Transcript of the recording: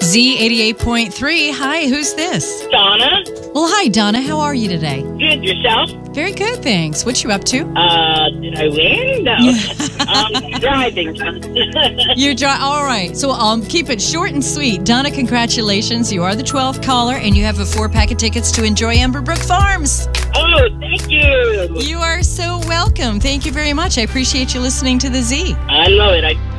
Z88.3. Hi, who's this? Donna. Well, hi, Donna. How are you today? Good, yourself? Very good, thanks. What you up to? Did I win? No. Driving. All right. So I'll keep it short and sweet. Donna, congratulations. You are the 12th caller, and you have a 4-pack of tickets to enjoy Amberbrook Farms. Oh, thank you. You are so welcome. Thank you very much. I appreciate you listening to the Z. I love it.